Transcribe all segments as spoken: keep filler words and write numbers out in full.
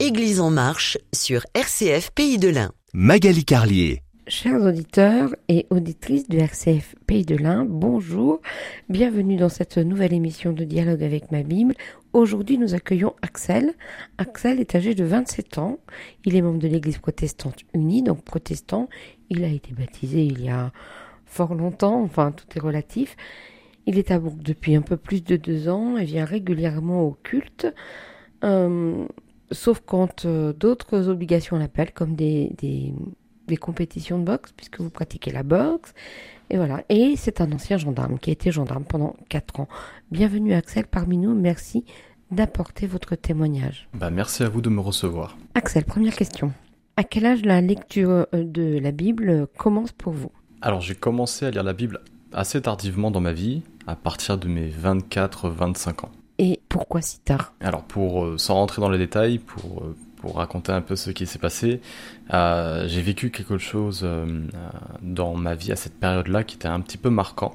Église en marche sur R C F Pays de l'Ain. Magali Carlier. Chers auditeurs et auditrices du R C F Pays de l'Ain, bonjour, bienvenue dans cette nouvelle émission de Dialogue avec ma Bible. Aujourd'hui, nous accueillons Axel. Axel est âgé de vingt-sept ans, il est membre de l'Église protestante unie, donc protestant. Il a été baptisé il y a fort longtemps, enfin tout est relatif. Il est à Bourg depuis un peu plus de deux ans et vient régulièrement au culte, euh, sauf quand euh, d'autres obligations l'appellent, comme des... des des compétitions de boxe, puisque vous pratiquez la boxe, et voilà. Et c'est un ancien gendarme, qui a été gendarme pendant quatre ans. Bienvenue Axel parmi nous, merci d'apporter votre témoignage. Bah, merci à vous de me recevoir. Axel, première question. À quel âge la lecture de la Bible commence pour vous ? Alors j'ai commencé à lire la Bible assez tardivement dans ma vie, à partir de mes vingt-quatre vingt-cinq ans. Et pourquoi si tard ? Alors pour, euh, sans rentrer dans les détails, pour... Euh, Pour raconter un peu ce qui s'est passé, euh, j'ai vécu quelque chose euh, dans ma vie à cette période-là qui était un petit peu marquant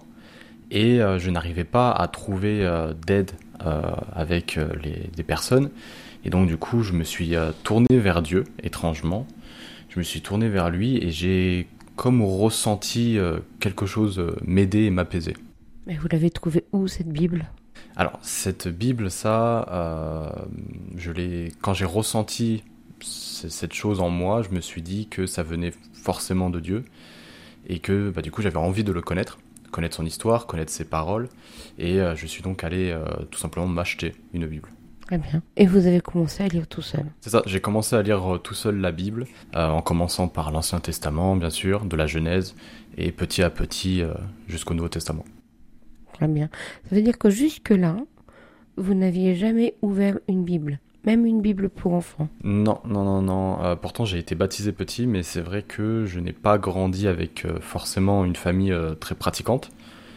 et euh, je n'arrivais pas à trouver euh, d'aide euh, avec euh, les, des personnes et donc du coup je me suis euh, tourné vers Dieu, étrangement. Je me suis tourné vers lui et j'ai comme ressenti euh, quelque chose euh, m'aider et m'apaiser. Mais vous l'avez trouvé où cette Bible ? Alors, cette Bible, ça, euh, je l'ai, quand j'ai ressenti c- cette chose en moi, je me suis dit que ça venait forcément de Dieu et que bah, du coup j'avais envie de le connaître, connaître son histoire, connaître ses paroles et euh, je suis donc allé euh, tout simplement m'acheter une Bible. Très bien. Et vous avez commencé à lire tout seul ? C'est ça, j'ai commencé à lire euh, tout seul la Bible, euh, en commençant par l'Ancien Testament, bien sûr, de la Genèse et petit à petit euh, jusqu'au Nouveau Testament. Très bien. Ça veut dire que jusque-là, vous n'aviez jamais ouvert une Bible, même une Bible pour enfants ? Non, non, non, non. Euh, pourtant, j'ai été baptisé petit, mais c'est vrai que je n'ai pas grandi avec euh, forcément une famille euh, très pratiquante.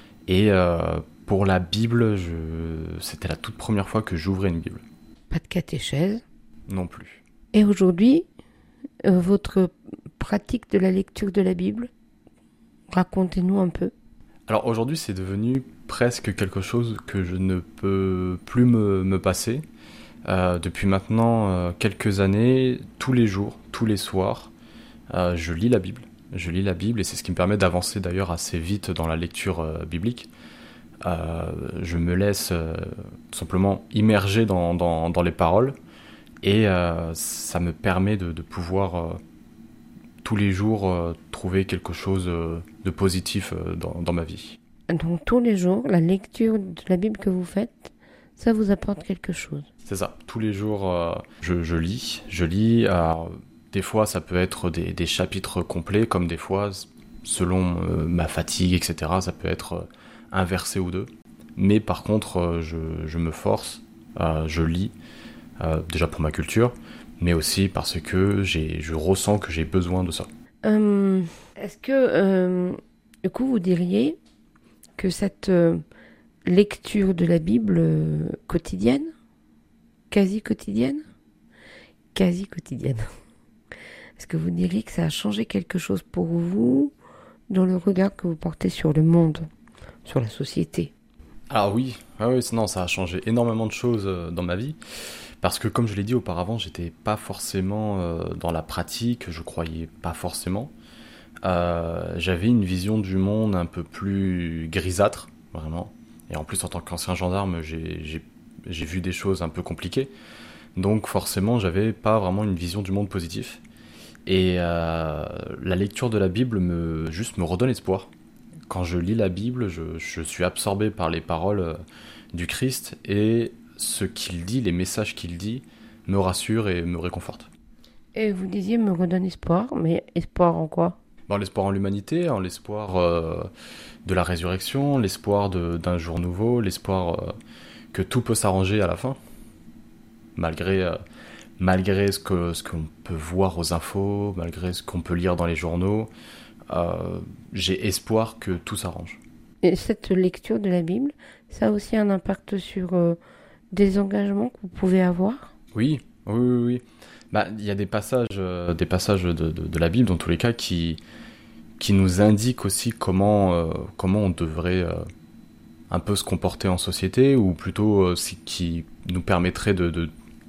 Et euh, pour la Bible, je... c'était la toute première fois que j'ouvrais une Bible. Pas de catéchèse ? Non plus. Et aujourd'hui, euh, votre pratique de la lecture de la Bible, racontez-nous un peu. Alors aujourd'hui, c'est devenu presque quelque chose que je ne peux plus me, me passer. Euh, depuis maintenant euh, quelques années, tous les jours, tous les soirs, euh, je lis la Bible. Je lis la Bible et c'est ce qui me permet d'avancer d'ailleurs assez vite dans la lecture euh, biblique. Euh, je me laisse euh, tout simplement immerger dans, dans, dans les paroles et euh, ça me permet de, de pouvoir euh, tous les jours euh, trouver quelque chose euh, de positif euh, dans, dans ma vie. Donc tous les jours, la lecture de la Bible que vous faites, ça vous apporte quelque chose ? C'est ça, tous les jours euh, je, je lis, je lis, euh, des fois ça peut être des, des chapitres complets, comme des fois, selon euh, ma fatigue, et cetera, ça peut être euh, un verset ou deux. Mais par contre, euh, je, je me force, euh, je lis, euh, déjà pour ma culture, mais aussi parce que j'ai, je ressens que j'ai besoin de ça. Euh, est-ce que, euh, du coup, vous diriez que cette euh, lecture de la Bible euh, quotidienne, quasi quotidienne, quasi quotidienne, est-ce que vous diriez que ça a changé quelque chose pour vous dans le regard que vous portez sur le monde, sur la société ? Alors oui, ah oui, non, ça a changé énormément de choses euh, dans ma vie. Parce que comme je l'ai dit auparavant, j'étais pas forcément euh, dans la pratique, je croyais pas forcément. Euh, j'avais une vision du monde un peu plus grisâtre, vraiment. Et en plus, en tant qu'ancien gendarme, j'ai, j'ai, j'ai vu des choses un peu compliquées. Donc forcément, j'avais pas vraiment une vision du monde positif. Et euh, la lecture de la Bible me, juste me redonne espoir. Quand je lis la Bible, je, je suis absorbé par les paroles du Christ et ce qu'il dit, les messages qu'il dit, me rassurent et me réconfortent. Et vous disiez me redonne espoir, mais espoir en quoi ? Bon, l'espoir en l'humanité, en l'espoir euh, de la résurrection, l'espoir de, d'un jour nouveau, l'espoir euh, que tout peut s'arranger à la fin, malgré, euh, malgré ce, que, ce qu'on peut voir aux infos, malgré ce qu'on peut lire dans les journaux. Euh, j'ai espoir que tout s'arrange. Et cette lecture de la Bible, ça a aussi un impact sur euh, des engagements que vous pouvez avoir ? Oui, oui, oui, oui. Bah, il y a des passages, euh, des passages de, de, de la Bible, dans tous les cas, qui, qui nous indiquent aussi comment, euh, comment on devrait euh, un peu se comporter en société, ou plutôt euh, qui nous permettrait de, de,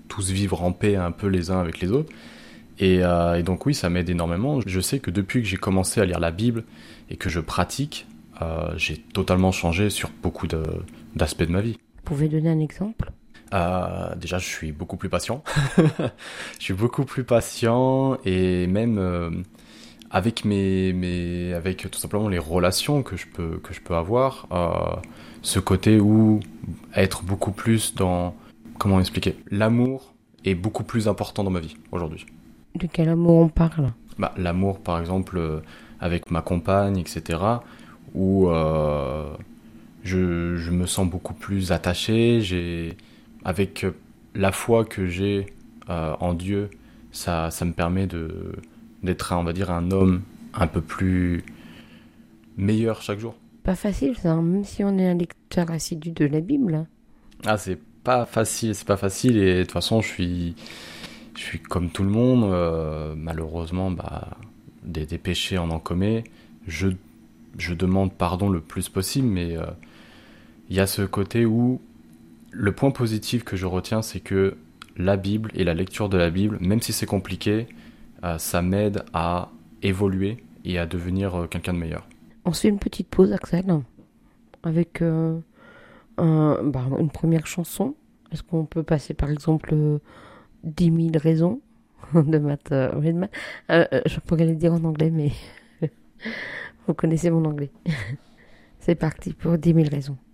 tous vivre en paix un peu les uns avec les autres. Et, euh, et donc oui, ça m'aide énormément. Je sais que depuis que j'ai commencé à lire la Bible et que je pratique, euh, j'ai totalement changé sur beaucoup de, d'aspects de ma vie. Vous pouvez donner un exemple ? Euh, déjà, je suis beaucoup plus patient. Je suis beaucoup plus patient et même euh, avec mes, mes, avec tout simplement les relations que je peux, que je peux avoir, euh, ce côté où être beaucoup plus dans, comment expliquer, l'amour est beaucoup plus important dans ma vie aujourd'hui. De quel amour on parle ? Bah, l'amour, par exemple, euh, avec ma compagne, et cetera, où euh, je, je me sens beaucoup plus attaché. J'ai, avec la foi que j'ai euh, en Dieu, ça, ça me permet de, d'être, on va dire, un homme un peu plus meilleur chaque jour. Pas facile ça, hein, même si on est un lecteur assidu de la Bible. Hein. Ah, c'est pas facile, c'est pas facile, et de toute façon, je suis, je suis comme tout le monde, euh, malheureusement, bah, des, des péchés on en commet. Je, je demande pardon le plus possible, mais il euh, y a ce côté où le point positif que je retiens, c'est que la Bible et la lecture de la Bible, même si c'est compliqué, euh, ça m'aide à évoluer et à devenir euh, quelqu'un de meilleur. On se fait une petite pause, Axel, avec euh, un, bah, une première chanson. Est-ce qu'on peut passer par exemple euh, dix mille raisons de Matt euh, Redman. Euh, euh, je pourrais le dire en anglais, mais vous connaissez mon anglais. C'est parti pour dix mille raisons.